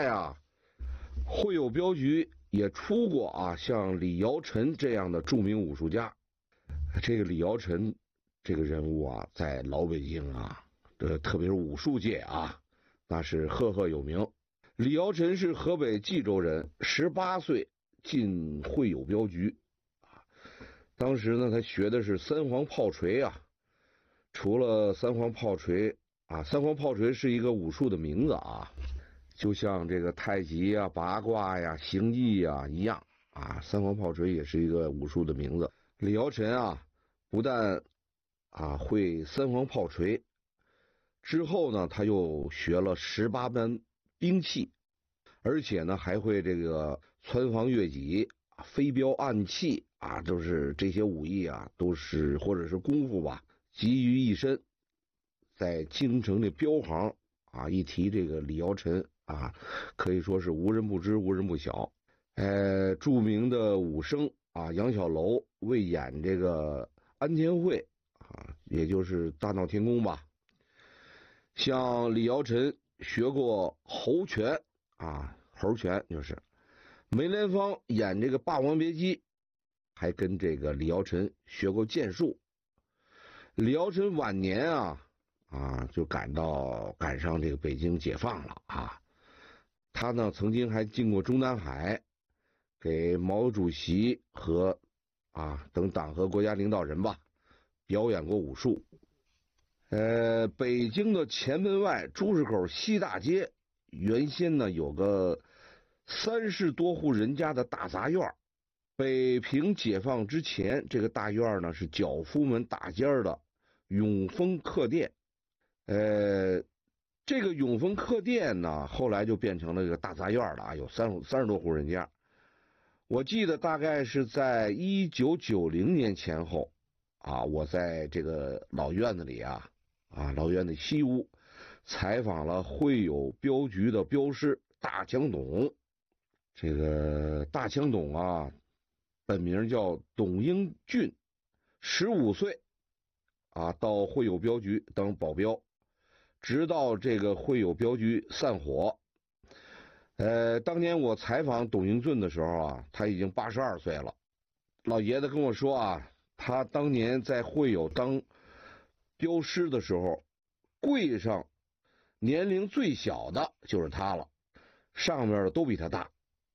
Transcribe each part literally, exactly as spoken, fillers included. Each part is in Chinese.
代啊，会友镖局也出过啊像李尧臣这样的著名武术家。这个李尧臣这个人物啊，在老北京啊，这特别是武术界啊，那是赫赫有名。李尧臣是河北冀州人，十八岁进会友镖局啊。当时呢，他学的是三皇炮锤啊。除了三皇炮锤啊，三皇炮锤是一个武术的名字啊，就像这个太极啊、八卦呀、形意呀一样啊，三皇炮锤也是一个武术的名字。李尧臣啊，不但啊会三皇炮锤，之后呢，他又学了十八般兵器，而且呢还会这个穿防越戟、飞镖暗器啊，都是这些武艺啊，都是或者是功夫吧，集于一身。在京城的镖行啊，一提这个李尧臣啊，可以说是无人不知，无人不晓。呃，著名的武生啊，杨小楼为演这个安天会啊，也就是大闹天宫吧。像李尧臣学过猴拳啊，猴拳就是梅兰芳演这个《霸王别姬》，还跟这个李尧臣学过剑术。李尧臣晚年啊啊就赶到赶上这个北京解放了啊，他呢曾经还进过中南海，给毛主席和啊等党和国家领导人吧表演过武术。呃，北京的前门外朱市口西大街原先呢有个三十多户人家的大杂院。北平解放之前，这个大院呢是脚夫们打尖的永丰客店。呃，这个永丰客店呢，后来就变成了这个大杂院了啊，有三三十多户人家。我记得大概是在一九九零年前后啊，我在这个老院子里啊啊老院子西屋采访了会友镖局的镖师大强董。这个大强董啊，本名叫董英俊，十五岁啊，到会友镖局当保镖，直到这个会友镖局散伙。呃，当年我采访董英俊的时候啊，他已经八十二岁了。老爷子跟我说啊，他当年在会友当镖师的时候，柜上年龄最小的就是他了，上面的都比他大。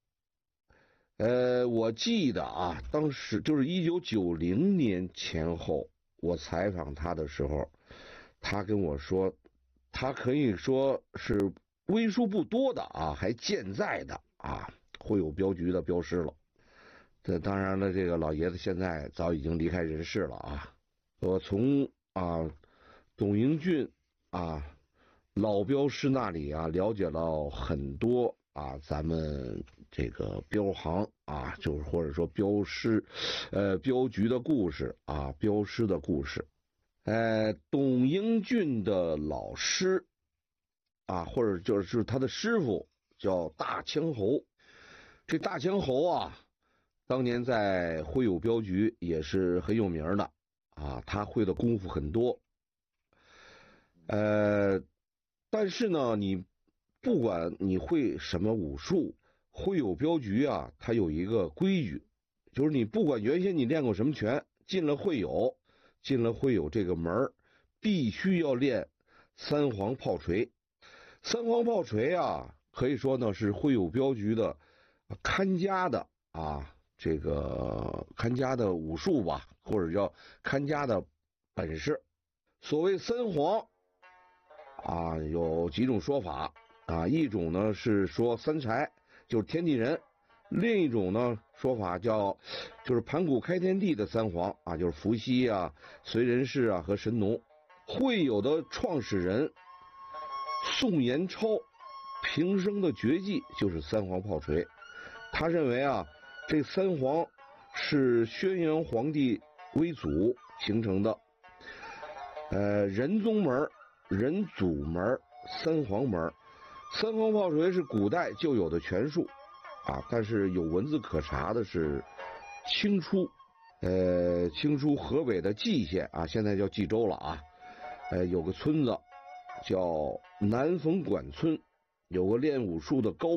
呃，我记得啊，当时就是一九九零年前后，我采访他的时候，他跟我说，他可以说是为数不多的啊，还健在的啊，会友镖局的镖师了。这当然了，这个老爷子现在早已经离开人世了啊。我从啊董英俊啊老镖师那里啊了解到很多。啊，咱们这个镖行啊，就是或者说镖师，呃，镖局的故事啊，镖师的故事。呃，董英俊的老师啊，或者就是他的师傅叫大枪侯。这大枪侯啊，当年在会友镖局也是很有名的啊，他会的功夫很多。呃，但是呢，你。不管你会什么武术，会友镖局啊，它有一个规矩，就是你不管原先你练过什么拳，进了会友，进了会友这个门，必须要练三皇炮锤。三皇炮锤啊，可以说呢是会友镖局的看家的啊，这个看家的武术吧，或者叫看家的本事。所谓三皇啊，有几种说法。啊，一种呢是说三才，就是天地人；另一种呢说法叫，就是盘古开天地的三皇啊，就是伏羲啊、燧人氏啊和神农。会友的创始人宋延超平生的绝技就是三皇炮锤。他认为啊，这三皇是轩辕皇帝为祖形成的，呃，人宗门、人祖门、三皇门。三皇炮锤是古代就有的拳术啊，但是有文字可查的是清初，呃，清初河北的蓟县啊，现在叫冀州了啊，呃，有个村子叫南冯管村，有个练武术的高